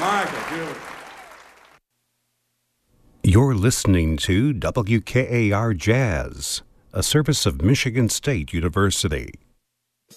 Michael, beautiful. You're listening to WKAR Jazz, a service of Michigan State University.